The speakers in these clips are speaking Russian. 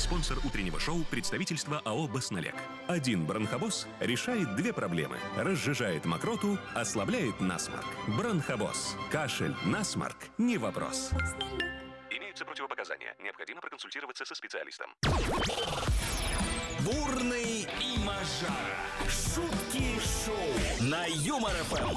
Спонсор утреннего шоу – представительство АО «Баснолег». Один Бронхобос решает две проблемы. Разжижает мокроту, ослабляет насморк. Бронхобос. Кашель, насморк – не вопрос. Имеются противопоказания. Необходимо проконсультироваться со специалистом. Бурный и Мажара. Шутки шоу на Юмор ФМ.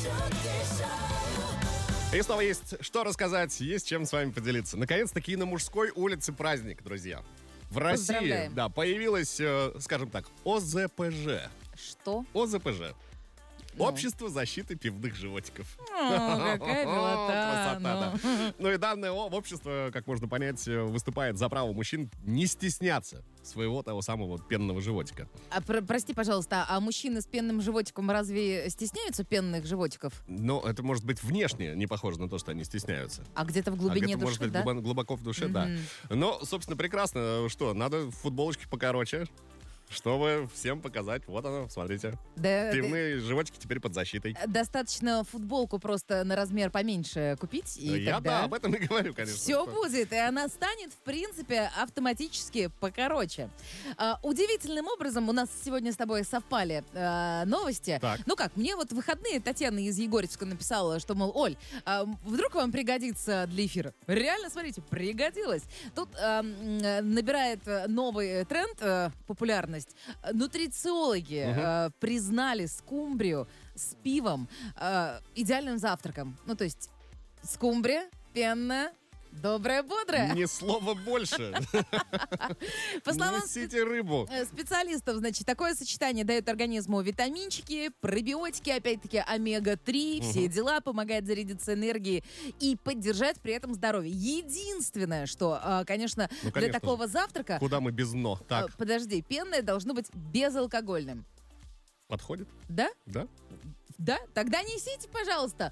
И снова есть что рассказать, есть чем с вами поделиться. Наконец-таки на мужской улице праздник, друзья. В России, да, появилась, скажем так, ОЗПЖ. Что? ОЗПЖ. Общество защиты пивных животиков. Какая милота. Красота, да. Ну и данное общество, как можно понять, выступает за право мужчин не стесняться своего того самого пенного животика. Прости, пожалуйста, а мужчины с пенным животиком разве стесняются пенных животиков? Ну, это может быть внешне не похоже на то, что они стесняются. А где-то в глубине души, может быть, да? глубоко в душе, да. Но, собственно, прекрасно. Что, надо футболочки покороче, чтобы всем показать. Вот оно, смотрите. Да, пивные животики теперь под защитой. Достаточно футболку просто на размер поменьше купить, и Я, тогда да, об этом и говорю, конечно. все будет, и она станет, в принципе, автоматически покороче. Удивительным образом у нас сегодня с тобой совпали новости. Так. Ну как, мне вот в выходные Татьяна из Егорьевска написала, что, мол, Оль, вдруг вам пригодится для эфира. Реально, смотрите, пригодилось. Тут набирает новый тренд, популярность. Нутрициологи признали скумбрию с пивом идеальным завтраком. Ну, то есть скумбрия, пенная, добрая, бодрая. Ни слова больше. По словам Несите рыбу. специалистов, значит, такое сочетание дает организму витаминчики, пробиотики, опять-таки омега-3, все дела, помогает зарядиться энергией и поддержать при этом здоровье. Единственное, что, конечно, для такого завтрака... Куда мы без «но»? Так, Подожди, пенное должно быть безалкогольным. подходит? Да? Да? Да? Тогда несите, пожалуйста.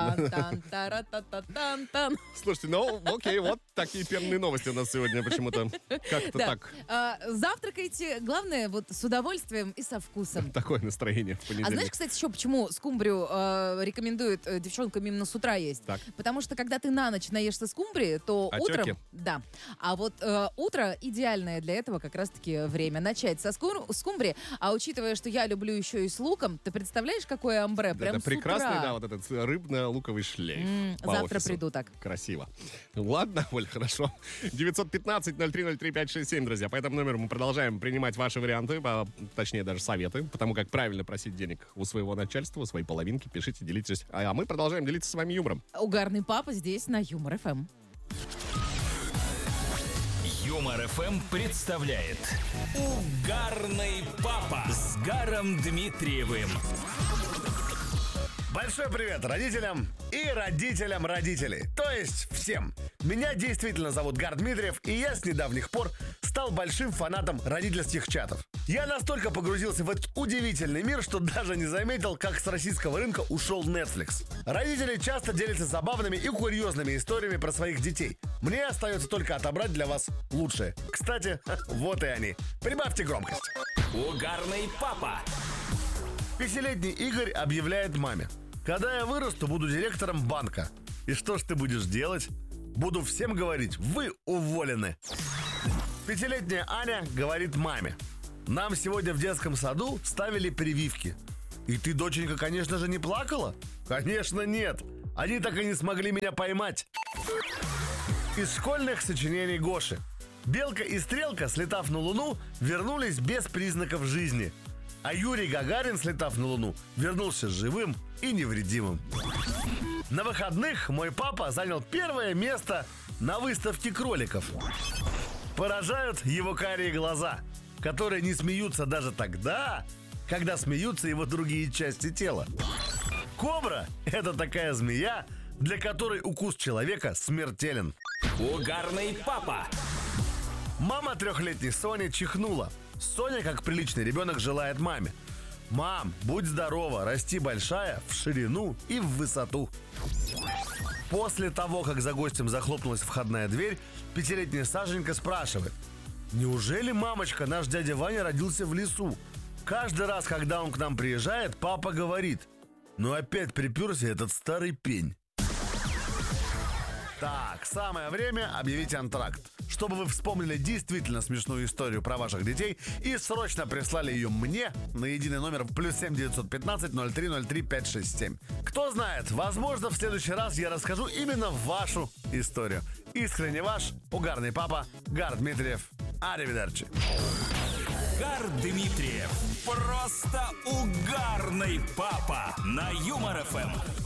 Тан-тан-тара-та-та-тан-тан. Слушайте, ну, окей, вот такие пенные новости у нас сегодня почему-то как-то Да. так. Завтракайте, главное, вот с удовольствием и со вкусом. Такое настроение в А понедельник. знаешь, кстати, еще почему скумбрию рекомендуют девчонкам именно с утра есть? Так. Потому что, когда ты на ночь наешься скумбрии, то Отеки? утром... Да. А вот утро идеальное для этого как раз-таки время. Начать со скумбрии. А учитывая, что я люблю еще и с луком, ты представляешь, какое амбре? Прям Это с утра. прекрасный, да, вот этот рыбно-луковый шлейф. по Завтра офису. приду так. Красиво. Ладно, Оль, хорошо. 915-0303-567, друзья. По этому номеру мы продолжаем принимать ваши варианты, точнее даже советы, потому как правильно просить денег у своего начальства, у своей половинки. Пишите, делитесь. А мы продолжаем делиться с вами юмором. Угарный папа здесь на Юмор ФМ. Юмор ФМ представляет Угарный папа с Гаром Дмитриевым. Большой привет родителям и родителям родителей. То есть всем. Меня действительно зовут Гар Дмитриев, и я с недавних пор стал большим фанатом родительских чатов. Я настолько погрузился в этот удивительный мир, что даже не заметил, как с российского рынка ушел Netflix. Родители часто делятся забавными и курьезными историями про своих детей. Мне остается только отобрать для вас лучшее. Кстати, вот и они. Прибавьте громкость. Угарный папа. 5-летний Игорь объявляет маме: когда я вырасту, буду директором банка. И что ж ты будешь делать? Буду всем говорить: вы уволены. 5-летняя Аня говорит маме: нам сегодня в детском саду ставили прививки. И ты, доченька, конечно же, не плакала? Конечно, нет. Они так и не смогли меня поймать. Из школьных сочинений Гоши. Белка и Стрелка, слетав на Луну, вернулись без признаков жизни. А Юрий Гагарин, слетав на Луну, вернулся живым и невредимым. На выходных мой папа занял первое место на выставке кроликов. Поражают его карие глаза, которые не смеются даже тогда, когда смеются его другие части тела. Кобра – это такая змея, для которой укус человека смертелен. Угарный папа. Мама 3-летней Сони чихнула. Соня, как приличный ребенок, желает маме: мам, будь здорова, расти большая в ширину и в высоту. После того, как за гостем захлопнулась входная дверь, 5-летняя Сашенька спрашивает: неужели, мамочка, наш дядя Ваня родился в лесу? Каждый раз, когда он к нам приезжает, папа говорит: ну опять приперся этот старый пень. Так, самое время объявить антракт. чтобы вы вспомнили действительно смешную историю про ваших детей и срочно прислали ее мне на единый номер +7 915 0303 567. Кто знает, возможно, в следующий раз я расскажу именно вашу историю. Искренне ваш, угарный папа, Гар Дмитриев. Аривидерчи. Гар Дмитриев. Просто угарный папа на Юмор ФМ.